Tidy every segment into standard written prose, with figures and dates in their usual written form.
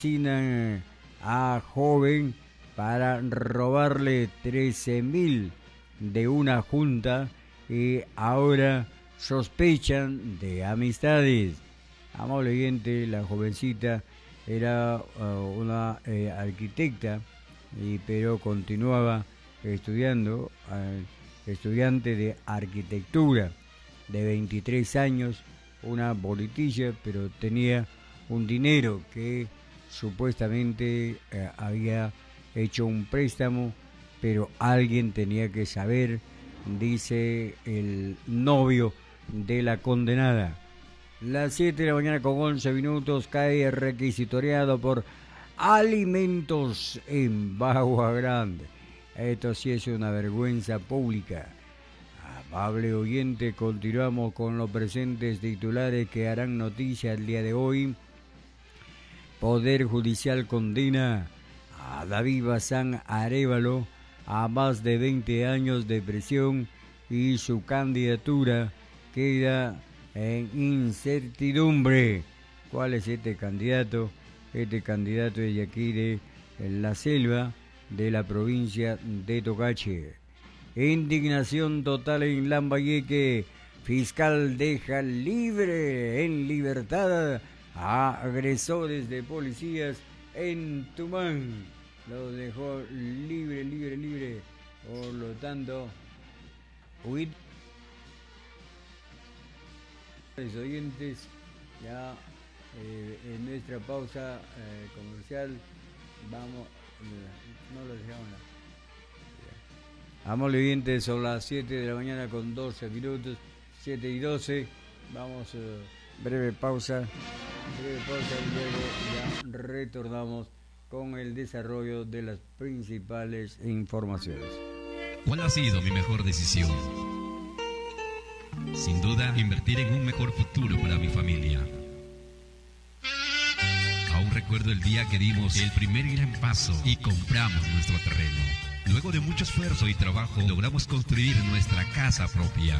asesinan a joven para robarle 13.000 de una junta y ahora sospechan de amistades. Amable oyente, la jovencita era una arquitecta, pero continuaba estudiando, estudiante de arquitectura, de 23 años, una bolitilla, pero tenía un dinero que supuestamente había hecho un préstamo, pero alguien tenía que saber, dice el novio de la condenada. Las 7 de la mañana con 11 minutos cae requisitoriado por alimentos en Bagua Grande. Esto sí es una vergüenza pública. Amable oyente, continuamos con los presentes titulares que harán noticia el día de hoy. Poder Judicial condena a David Bazán Arévalo a más de 20 años de prisión y su candidatura queda en incertidumbre. ¿Cuál es este candidato? Este candidato es de aquí de la selva de la provincia de Tocache. Indignación total en Lambayeque. Fiscal deja libre en libertad a agresores de policías en Tumán. Lo dejó libre. Por lo tanto, oyentes, ya en nuestra pausa comercial vamos, no lo dejamos nada. Amable oyentes, son las 7 de la mañana con 12 minutos, 7 y 12, vamos, breve pausa y luego ya retornamos con el desarrollo de las principales informaciones. ¿Cuál ha sido mi mejor decisión? Sin duda, invertir en un mejor futuro para mi familia. Aún recuerdo el día que dimos el primer gran paso y compramos nuestro terreno. Luego de mucho esfuerzo y trabajo, logramos construir nuestra casa propia.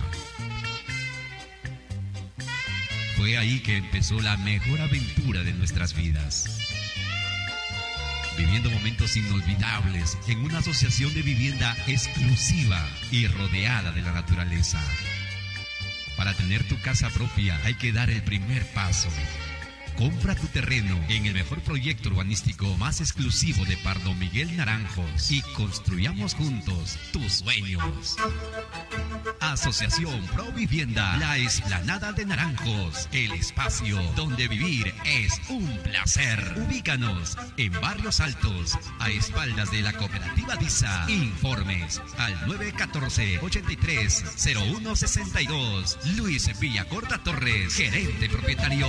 Fue ahí que empezó la mejor aventura de nuestras vidas. Viviendo momentos inolvidables en una asociación de vivienda exclusiva y rodeada de la naturaleza. Para tener tu casa propia hay que dar el primer paso. Compra tu terreno en el mejor proyecto urbanístico más exclusivo de Pardo Miguel Naranjos y construyamos juntos tus sueños. Asociación Pro Vivienda, la Explanada de Naranjos, el espacio donde vivir es un placer. Ubícanos en Barrios Altos, a espaldas de la cooperativa DISA. Informes al 914-830162. Luis Villacorta Torres, gerente propietario.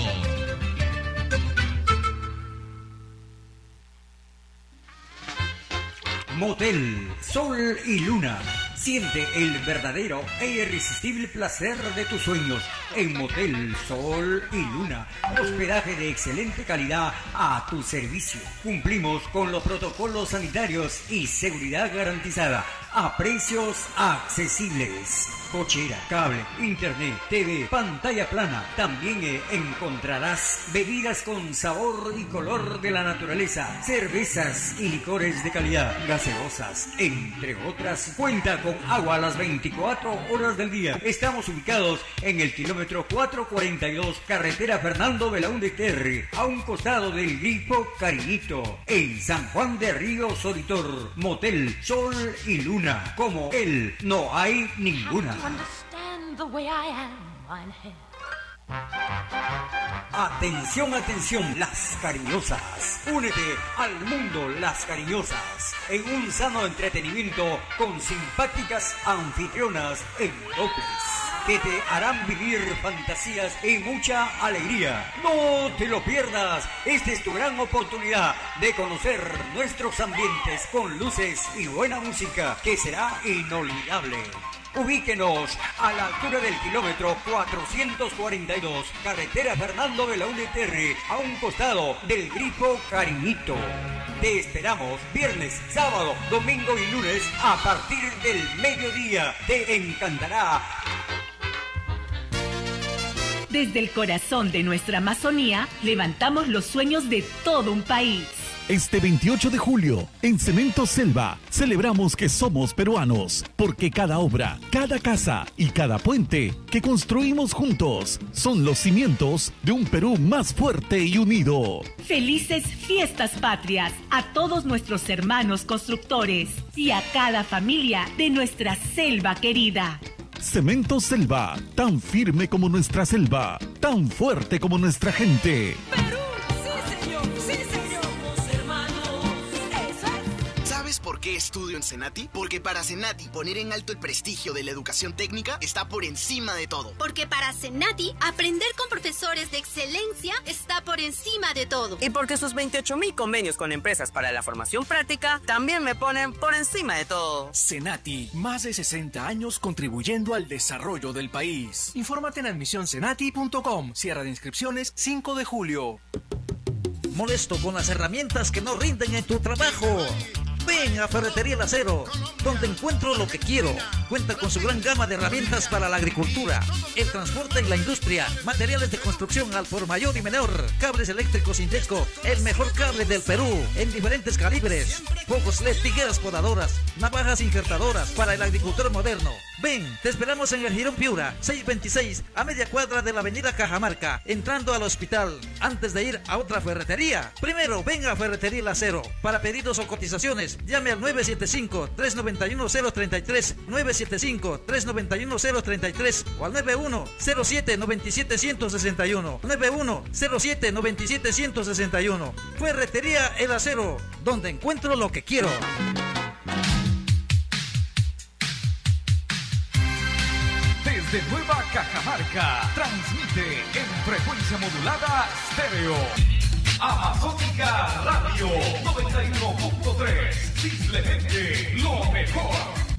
Motel Sol y Luna. Siente el verdadero e irresistible placer de tus sueños en Motel Sol y Luna. Hospedaje de excelente calidad a tu servicio. Cumplimos con los protocolos sanitarios y seguridad garantizada a precios accesibles. Cochera, cable, internet, TV, pantalla plana. También encontrarás bebidas con sabor y color de la naturaleza, cervezas y licores de calidad, gaseosas, entre otras. Cuenta con agua a las 24 horas del día. Estamos ubicados en el kilómetro 442, carretera Fernando Belaúnde Terry, a un costado del Grifo Cariñito, en San Juan de Río Soritor. Motel Sol y Luna, como él no hay ninguna. Atención, atención, Las Cariñosas. Únete al mundo Las Cariñosas en un sano entretenimiento con simpáticas anfitrionas en doples que te harán vivir fantasías y mucha alegría. No te lo pierdas. Esta es tu gran oportunidad de conocer nuestros ambientes con luces y buena música que será inolvidable. Ubíquenos a la altura del kilómetro 442, carretera Fernando Belaúnde Terry, a un costado del Grifo Cariñito. Te esperamos viernes, sábado, domingo y lunes a partir del mediodía. Te encantará Desde el corazón de nuestra Amazonía, levantamos los sueños de todo un país. Este 28 de julio, en Cemento Selva, celebramos que somos peruanos, porque cada obra, cada casa y cada puente que construimos juntos son los cimientos de un Perú más fuerte y unido. Felices fiestas patrias a todos nuestros hermanos constructores y a cada familia de nuestra selva querida. Cemento Selva, tan firme como nuestra selva, tan fuerte como nuestra gente. Perú, sí señor, somos hermanos, eso es. ¿Sabes por qué estudio en Senati? Porque para Senati poner en alto el prestigio de la educación técnica está por encima de todo. Porque para Senati aprender con profesores de excelencia está por encima de todo. Y porque sus 28,000 convenios con empresas para la formación práctica también me ponen por encima de todo. Senati, más de 60 años contribuyendo al desarrollo del país. Infórmate en admisionsenati.com. Cierre de inscripciones 5 de julio. ¿Molesto con las herramientas que no rinden en tu trabajo? Ven a Ferretería El Acero, donde encuentro lo que quiero. Cuenta con su gran gama de herramientas para la agricultura, el transporte y la industria, materiales de construcción al por mayor y menor, cables eléctricos Indesco, el mejor cable del Perú, en diferentes calibres, focos LED, tijeras podadoras, navajas injertadoras para el agricultor moderno. Ven, te esperamos en el Girón Piura, 626, a media cuadra de la avenida Cajamarca, entrando al hospital, antes de ir a otra ferretería. Primero, ven a Ferretería El Acero. Para pedidos o cotizaciones, llame al 975-391-033, 975-391-033 o al 91-07-97-161, 91-07-97-161. Ferretería El Acero, donde encuentro lo que quiero. Desde Nueva Cajamarca, transmite en frecuencia modulada estéreo. Amazónica Radio 91.3, simplemente lo mejor.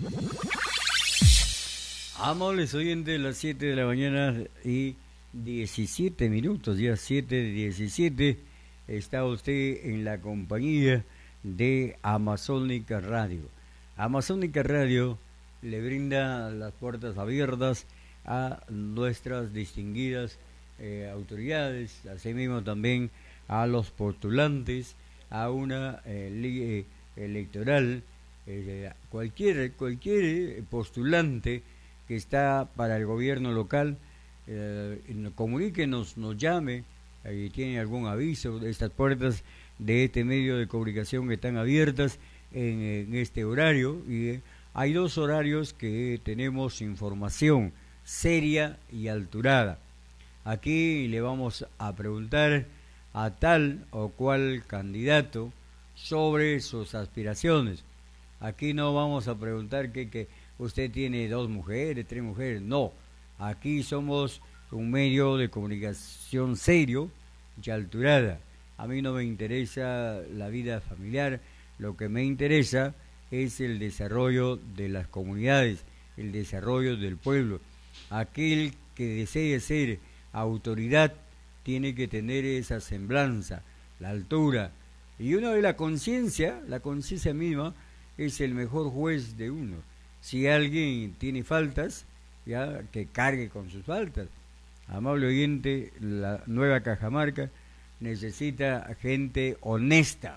Amables oyentes, las 7 de la mañana y 17 minutos, ya 7:17, está usted en la compañía de Amazónica Radio. Amazónica Radio le brinda las puertas abiertas a nuestras distinguidas autoridades, asimismo también a los postulantes a una ley electoral. Cualquier postulante que está para el gobierno local, comuníquenos, nos llame, y tiene algún aviso. Estas puertas de este medio de comunicación que están abiertas en este horario, y hay dos horarios que tenemos información seria y alturada. Aquí le vamos a preguntar a tal o cual candidato sobre sus aspiraciones. Aquí no vamos a preguntar que usted tiene 2 mujeres, 3 mujeres, no. Aquí somos un medio de comunicación serio y alturada. A mí no me interesa la vida familiar, lo que me interesa es el desarrollo de las comunidades, el desarrollo del pueblo. Aquel que desee ser autoridad tiene que tener esa semblanza, la altura, y uno de la conciencia misma es el mejor juez de uno. Si alguien tiene faltas, ya que cargue con sus faltas. Amable oyente, la Nueva Cajamarca necesita gente honesta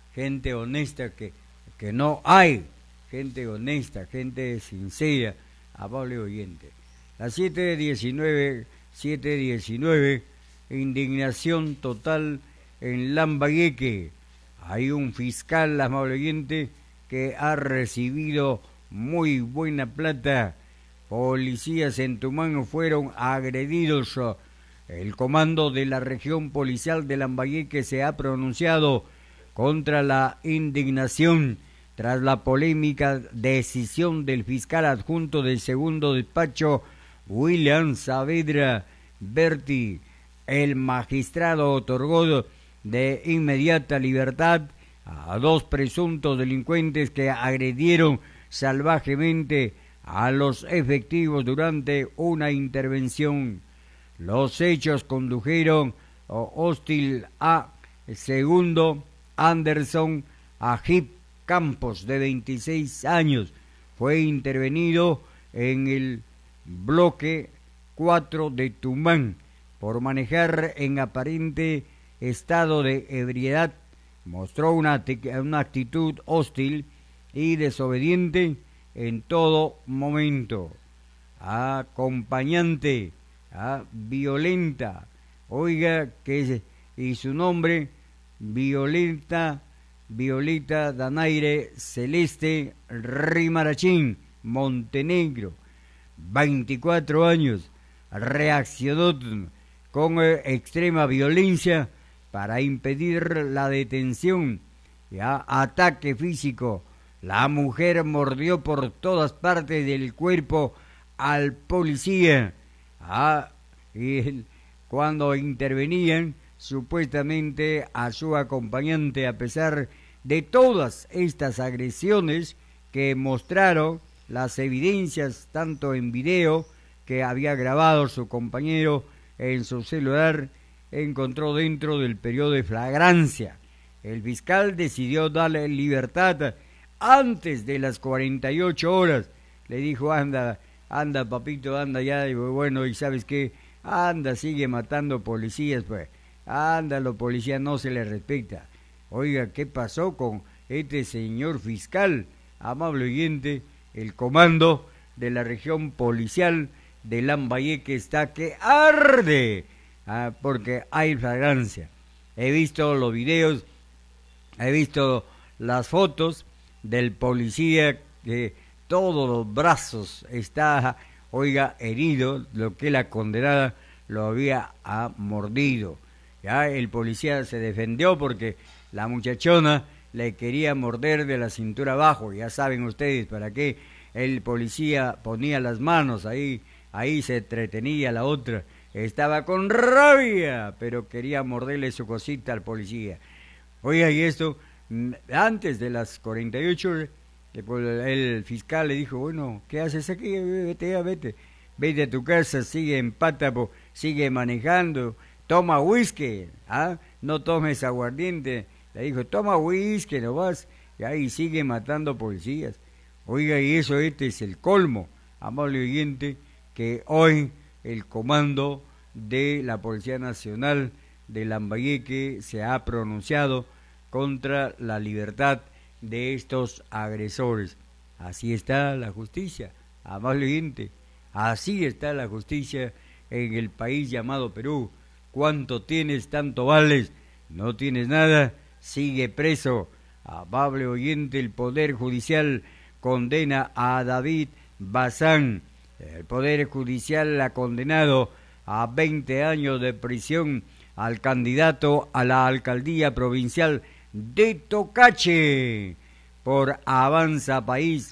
que no hay, gente honesta, gente sincera. Amable oyente. Las 7:19, indignación total en Lambayeque. Hay un fiscal, amable oyente, que ha recibido muy buena plata. Policías en Tumán fueron agredidos. El comando de la región policial de Lambayeque se ha pronunciado contra la indignación tras la polémica decisión del fiscal adjunto del segundo despacho, William Saavedra Berti. El magistrado otorgó de inmediata libertad a 2 presuntos delincuentes que agredieron salvajemente a los efectivos durante una intervención. Los hechos condujeron hostil a segundo Anderson Ajib Campos, de 26 años. Fue intervenido en el bloque 4 de Tumán. por manejar en aparente estado de ebriedad. Mostró una actitud hostil y desobediente en todo momento. Acompañante, violenta, oiga, y su nombre, Violeta Danaire Celeste Rimarachín, Montenegro, 24 años, reaccionó con extrema violencia para impedir la detención, ataque físico. La mujer mordió por todas partes del cuerpo al policía. Y cuando intervenían supuestamente a su acompañante, a pesar de todas estas agresiones que mostraron las evidencias tanto en video que había grabado su compañero en su celular, encontró dentro del periodo de flagrancia. El fiscal decidió darle libertad antes de las 48 horas. Le dijo, anda papito, anda ya. Y bueno, y ¿sabes qué? Anda, sigue matando policías, pues. Anda, los policías no se les respeta. Oiga, ¿qué pasó con este señor fiscal? Amable oyente, el comando de la región policial de Lambayeque está que arde, porque hay flagrancia. He visto los videos, he visto las fotos del policía que todos los brazos está, oiga, herido, lo que la condenada lo había mordido. Ya el policía se defendió porque la muchachona le quería morder de la cintura abajo. Ya saben ustedes para qué el policía ponía las manos ahí se entretenía la otra. Estaba con rabia, pero quería morderle su cosita al policía. Oiga, y esto, antes de las 48 horas, el fiscal le dijo, bueno, ¿qué haces aquí? Vete a tu casa, sigue en Pátapo, sigue manejando, toma whisky, no tomes aguardiente. Le dijo, toma whisky, no vas, y ahí sigue matando policías. Oiga, y eso es el colmo, amable oyente, que hoy el comando de la Policía Nacional de Lambayeque se ha pronunciado contra la libertad de estos agresores. Así está la justicia, amable oyente, así está la justicia en el país llamado Perú. ¿Cuánto tienes, tanto vales? No tienes nada, sigue preso. Amable oyente, el Poder Judicial condena a David Bazán. El Poder Judicial ha condenado a 20 años de prisión al candidato a la alcaldía provincial de Tocache por Avanza País.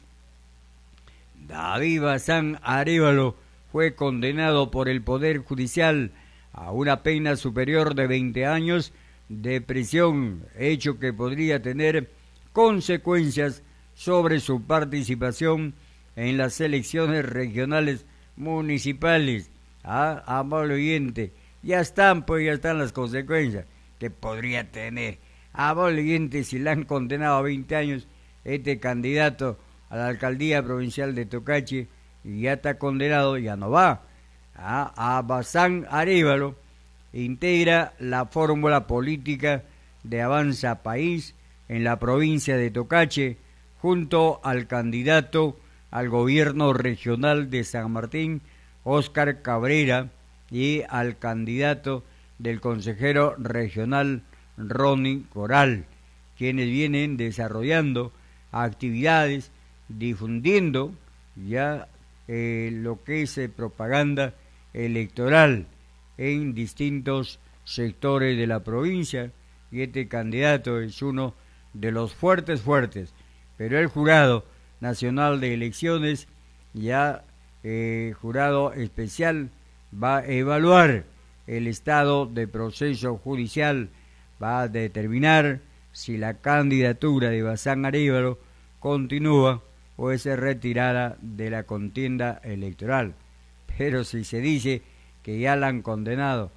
David Bazán Arévalo fue condenado por el Poder Judicial a una pena superior de 20 años de prisión, hecho que podría tener consecuencias sobre su participación en las elecciones regionales municipales. Amable oyente, ya están las consecuencias que podría tener. Amable oyente, si le han condenado a 20 años, este candidato a la alcaldía provincial de Tocache ya está condenado, ya no va. A Bazán Arévalo integra la fórmula política de Avanza País en la provincia de Tocache junto al candidato al gobierno regional de San Martín, Óscar Cabrera, y al candidato del consejero regional Ronnie Coral, quienes vienen desarrollando actividades, difundiendo ya lo que es propaganda electoral en distintos sectores de la provincia, y este candidato es uno de los fuertes, pero el Jurado Nacional de Elecciones, ya jurado especial, va a evaluar el estado de proceso judicial, va a determinar si la candidatura de Bazán Arévalo continúa o es retirada de la contienda electoral. Pero si se dice que ya la han condenado,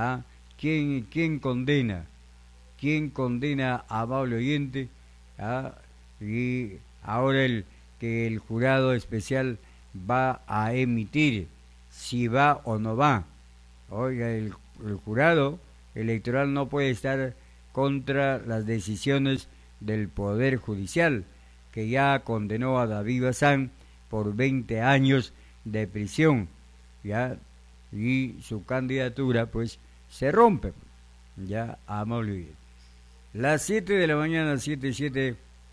¿quién condena? ¿Quién condena, amable oyente? Y ahora que el jurado especial va a emitir si va o no va. Oiga, el jurado electoral no puede estar contra las decisiones del Poder Judicial, que ya condenó a David Bazán por 20 años de prisión, ya, y su candidatura pues se rompe, ya, amable. Las 7 de la mañana, 7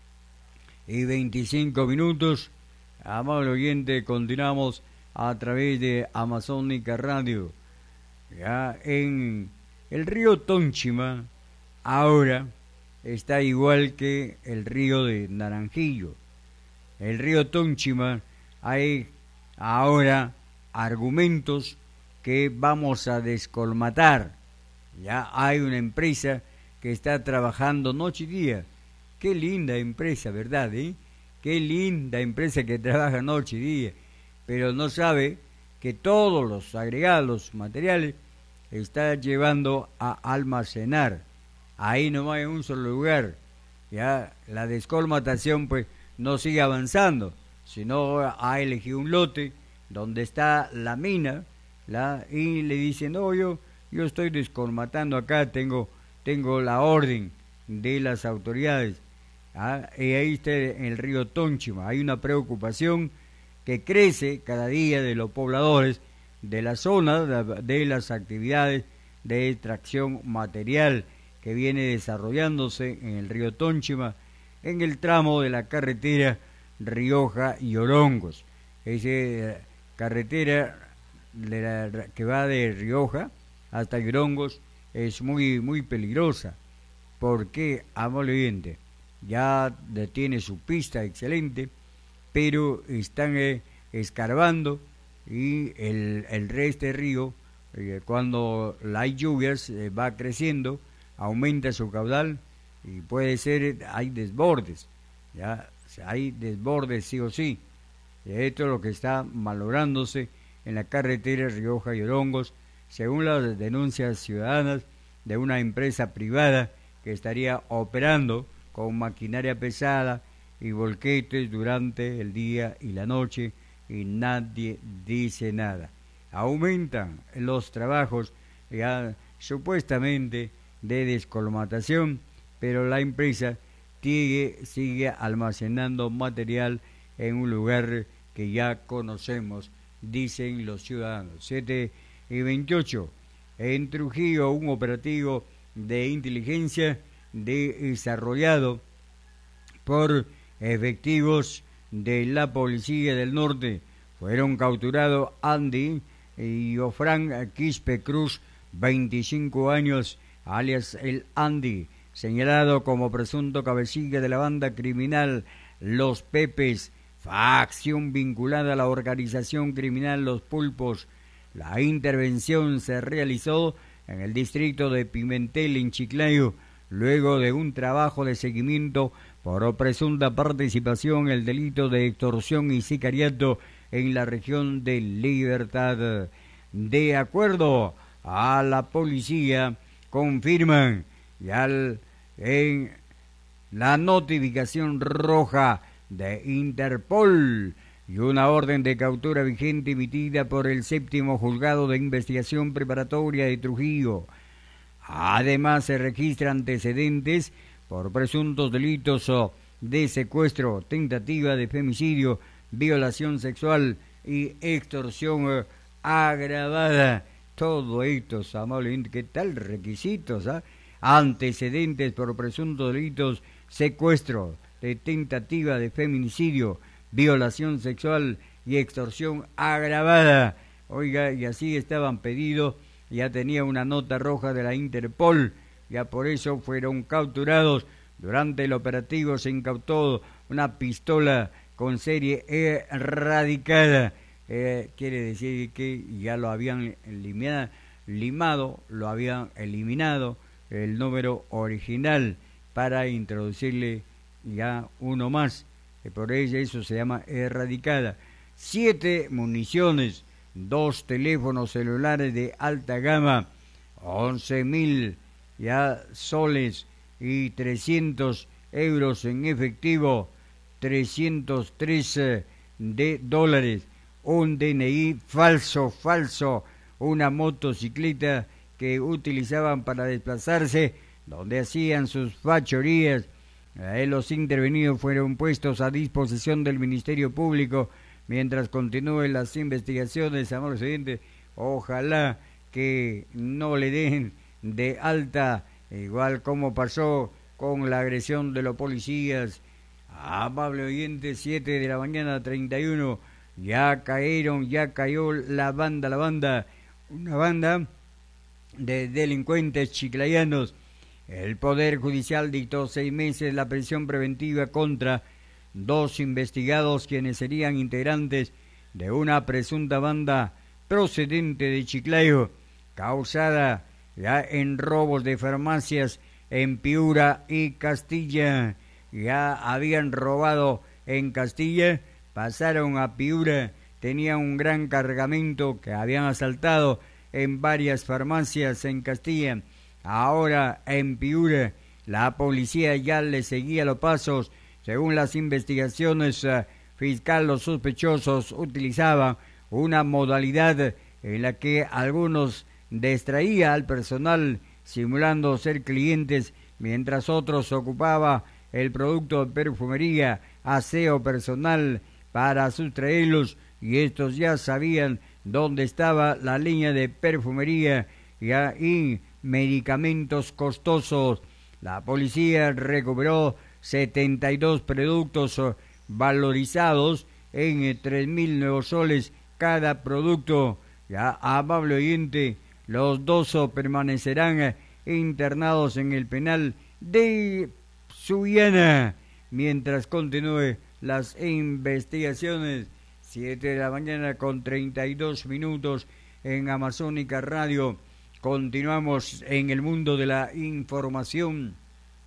y 25 minutos, amable oyente, continuamos a través de Amazónica Radio. Ya en el río Tónchima ahora está igual que el río de Naranjillo. El río Tónchima hay ahora argumentos que vamos a descolmatar. Ya hay una empresa que está trabajando noche y día. Qué linda empresa, ¿verdad? Qué linda empresa que trabaja noche y día, pero no sabe que todos los agregados materiales está llevando a almacenar ahí nomás en un solo lugar. Ya la descolmatación pues no sigue avanzando, sino ha elegido un lote donde está la mina, y le dicen, no, yo estoy descolmatando acá, tengo la orden de las autoridades. Y ahí está el río Tónchima. Hay una preocupación que crece cada día de los pobladores de la zona, de las actividades de extracción material que viene desarrollándose en el río Tónchima, en el tramo de la carretera Rioja y Orongos. Esa carretera que va de Rioja hasta Orongos es muy, muy peligrosa, porque, amable oyente, ya tiene su pista excelente, pero están escarbando, y el resto del río, cuando hay lluvias, va creciendo, aumenta su caudal, y puede ser, hay desbordes, ya hay desbordes sí o sí. Esto es lo que está malográndose en la carretera Rioja y Orongos, según las denuncias ciudadanas de una empresa privada que estaría operando con maquinaria pesada y volquetes durante el día y la noche, y nadie dice nada. Aumentan los trabajos ya supuestamente de descolmatación, pero la empresa sigue almacenando material en un lugar que ya conocemos, dicen los ciudadanos. 7 y 28. En Trujillo, un operativo de inteligencia desarrollado por efectivos de la Policía del Norte. Fueron capturados Andy y Ofrán Quispe Cruz, 25 años, alias el Andy, señalado como presunto cabecilla de la banda criminal Los Pepes, facción vinculada a la organización criminal Los Pulpos. La intervención se realizó en el distrito de Pimentel, en Chiclayo, luego de un trabajo de seguimiento por presunta participación en el delito de extorsión y sicariato en la región de Libertad. De acuerdo a la policía, confirman ya en la notificación roja de Interpol y una orden de captura vigente emitida por el 7º Juzgado de Investigación Preparatoria de Trujillo. Además, se registran antecedentes por presuntos delitos de secuestro, tentativa de femicidio, violación sexual y extorsión agravada. Todo esto, amablemente, ¿qué tal requisitos? Antecedentes por presuntos delitos, secuestro, de tentativa de feminicidio, violación sexual y extorsión agravada. Oiga, y así estaban pedidos, ya tenía una nota roja de la Interpol, ya por eso fueron capturados. Durante el operativo se incautó una pistola con serie erradicada. Quiere decir que ya lo habían lo habían eliminado el número original para introducirle ya uno más. Por eso se llama erradicada. 7 municiones, 2 teléfonos celulares de alta gama, 11.000 ya soles y 300 euros en efectivo, 303 de dólares, un DNI falso, una motocicleta que utilizaban para desplazarse, donde hacían sus fachorías. Los intervenidos fueron puestos a disposición del Ministerio Público mientras continúen las investigaciones. Amor siguiente, ojalá que no le den de alta, igual como pasó con la agresión de los policías. Amable oyente, 7 de la mañana 31, ya cayó la banda, una banda de delincuentes chiclayanos. El Poder Judicial dictó 6 meses la prisión preventiva contra 2 investigados quienes serían integrantes de una presunta banda procedente de Chiclayo, causada ya en robos de farmacias en Piura y Castilla. Ya habían robado en Castilla, pasaron a Piura, tenían un gran cargamento que habían asaltado en varias farmacias en Castilla. Ahora en Piura la policía ya le seguía los pasos. Según las investigaciones fiscal, los sospechosos utilizaban una modalidad en la que algunos distraía al personal simulando ser clientes, mientras otros ocupaba el producto de perfumería, aseo personal para sustraerlos, y estos ya sabían dónde estaba la línea de perfumería y medicamentos costosos. La policía recuperó 72 productos valorizados en 3.000 nuevos soles cada producto. Ya, amable oyente, los 2 permanecerán internados en el penal de Sullana mientras continúe las investigaciones. 7 de la mañana con 32 minutos en Amazónica Radio. Continuamos en el mundo de la información.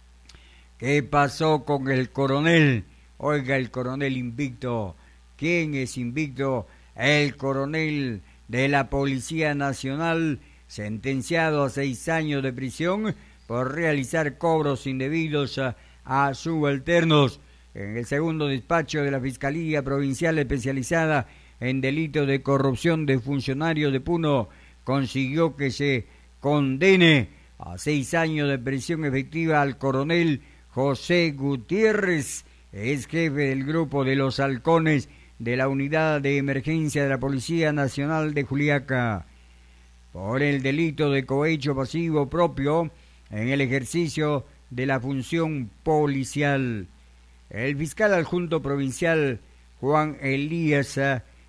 ¿Qué pasó con el coronel? Oiga, el coronel invicto. ¿Quién es invicto? El coronel de la Policía Nacional, sentenciado a 6 años de prisión por realizar cobros indebidos a subalternos. En el segundo despacho de la Fiscalía Provincial Especializada en Delitos de Corrupción de Funcionarios de Puno, consiguió que se condene a 6 años de prisión efectiva al coronel José Gutiérrez, es jefe del grupo de los halcones de la Unidad de Emergencia de la Policía Nacional de Juliaca, por el delito de cohecho pasivo propio en el ejercicio de la función policial. El fiscal adjunto provincial Juan Elías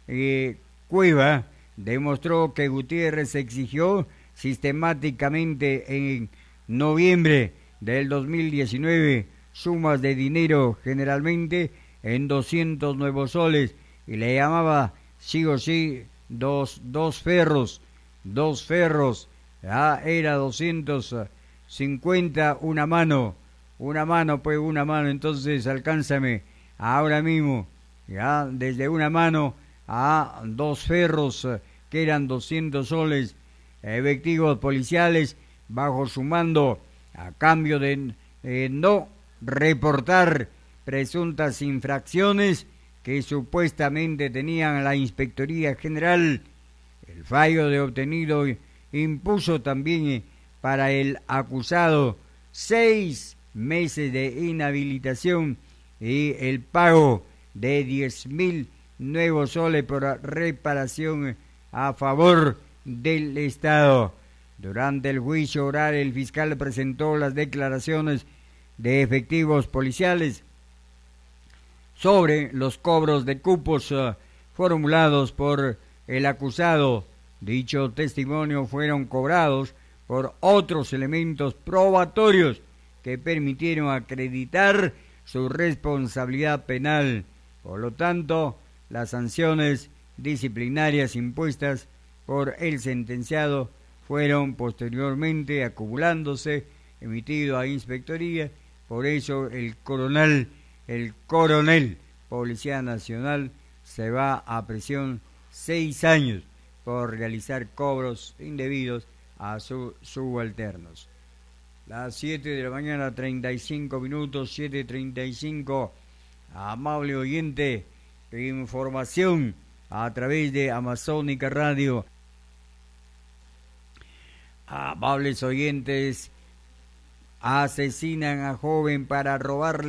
Cueva demostró que Gutiérrez exigió sistemáticamente en noviembre del 2019 sumas de dinero, generalmente en 200 nuevos soles, y le llamaba sí o sí dos ferros, ya era 250 una mano, entonces alcánzame ahora mismo, ya desde una mano a 2 ferros, que eran 200 soles, efectivos policiales bajo su mando, a cambio de no reportar presuntas infracciones que supuestamente tenían la Inspectoría General. El fallo de obtenido impuso también para el acusado 6 meses de inhabilitación y el pago de 10.000 nuevos soles por reparación a favor del Estado. Durante el juicio oral, el fiscal presentó las declaraciones de efectivos policiales sobre los cobros de cupos formulados por el acusado. Dicho testimonio fueron cobrados por otros elementos probatorios que permitieron acreditar su responsabilidad penal. Por lo tanto, las sanciones disciplinarias impuestas por el sentenciado fueron posteriormente acumulándose, emitido a inspectoría. Por eso el coronel Policía Nacional se va a prisión 6 años por realizar cobros indebidos a sus subalternos. Las 7 de la mañana 35 minutos, 7:35. Amable oyente, información a través de Amazónica Radio. Amables oyentes, asesinan a joven para robarle